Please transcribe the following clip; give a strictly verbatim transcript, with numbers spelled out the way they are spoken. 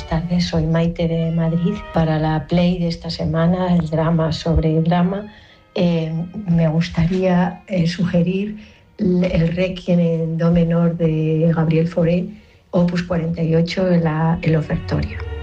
tardes, soy Maite de Madrid. Para la Play de esta semana, el drama sobre drama, eh, me gustaría eh, sugerir el Requiem en do menor de Gabriel Fauré, opus cuarenta y ocho, en la, el ofertorio.